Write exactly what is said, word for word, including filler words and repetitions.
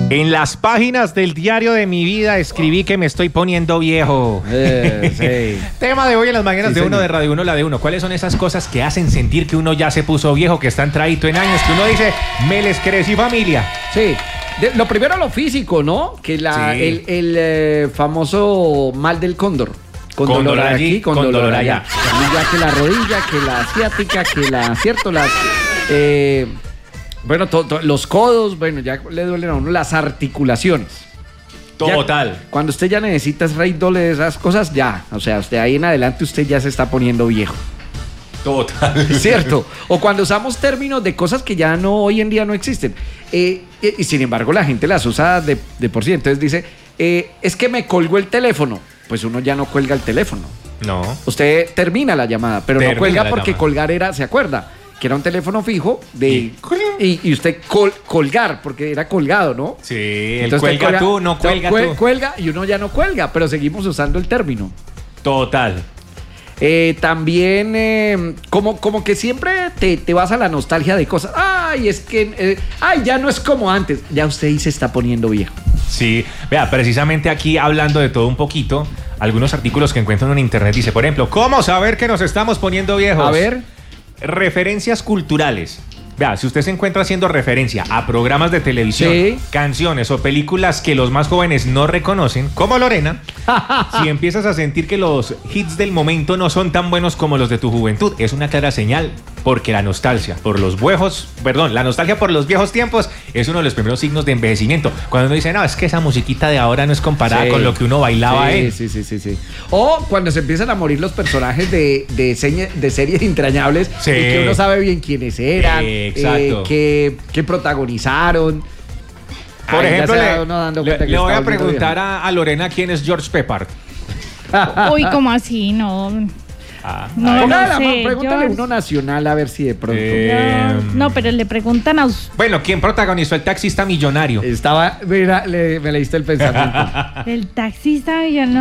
En las páginas del diario de mi vida escribí que me estoy poniendo viejo. Eh, sí. Tema de hoy en las mañanas Sí, de uno señor. de Radio Uno, la de uno. ¿Cuáles son esas cosas que hacen sentir que uno ya se puso viejo, que está entradito en años, que uno dice, me les crecí familia? Sí. De- lo primero lo físico, ¿no? Que la, Sí. el, el, eh, famoso mal del cóndor. Con, Con dolor dolor aquí, allí, con, con dolor dolor allá. Y ya que la rodilla, que la asiática, que la, cierto, las, eh, bueno, to- to- los codos, bueno, ya le duelen a uno las articulaciones. Ya, Total. cuando usted ya necesita Reidol de esas cosas, ya, o sea, usted ahí en adelante usted ya se está poniendo viejo. Total. ¿Cierto? O cuando usamos términos de cosas que ya no hoy en día no existen. Eh, y, y sin embargo la gente las usa de, de por sí. Entonces dice, eh, es que me colgó el teléfono. Pues uno ya no cuelga el teléfono. No. Usted termina la llamada, pero Termina no cuelga la porque llamada. colgar era, ¿se acuerda? Que era un teléfono fijo de, Y- y, y usted col- colgar, porque era colgado, ¿no? Sí, el Entonces usted cuelga tú, no cuelga cuel- tú. Cuelga y uno ya no cuelga, pero seguimos usando el término. Total. Eh, también, eh, como, como que siempre te, te vas a la nostalgia de cosas. Ay, es que, eh, ay, ya no es como antes. Ya usted ahí se está poniendo viejo. Sí, vea, precisamente aquí hablando de todo un poquito, algunos artículos que encuentro en internet dice, por ejemplo, ¿cómo saber que nos estamos poniendo viejos? A ver. Referencias culturales. Vea, si usted se encuentra haciendo referencia a programas de televisión, Sí. canciones o películas que los más jóvenes no reconocen, como Lorena, si empiezas a sentir que los hits del momento no son tan buenos como los de tu juventud, es una clara señal, porque la nostalgia por los viejos, perdón, la nostalgia por los viejos tiempos es uno de los primeros signos de envejecimiento. Cuando uno dice, no, es que esa musiquita de ahora no es comparada Sí. con lo que uno bailaba sí, en. sí, sí, sí, sí. O cuando se empiezan a morir los personajes de, de, señe- de series entrañables Sí. y que uno sabe bien quiénes eran, Eh, exacto. eh, que, que protagonizaron. Por Ay, ya ejemplo, se le, va uno dando le- cuenta que le voy está a volviendo preguntar a, a Lorena quién es George Peppard. Uy, ¿cómo así? No. Ah, No, a ver. Póngale no la sé, mano, pregúntale George. uno nacional a ver si de pronto. Eh, No, no, pero le preguntan a usted. Bueno, ¿quién protagonizó El taxista millonario? Estaba, mira, le- me leíste el pensamiento. El taxista, yo no.